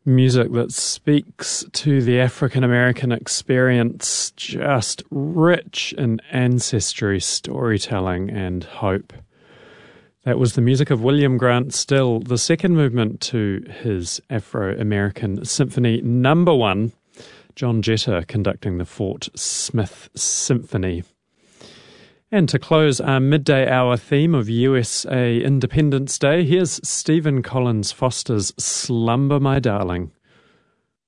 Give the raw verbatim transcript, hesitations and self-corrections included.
Music that speaks to the African American experience, just rich in ancestry, storytelling, and hope. That was the music of William Grant Still, the second movement to his Afro-American Symphony Number One, John Jetta conducting the Fort Smith Symphony. And to close our midday hour theme of U S A Independence Day, here's Stephen Collins Foster's Slumber My Darling.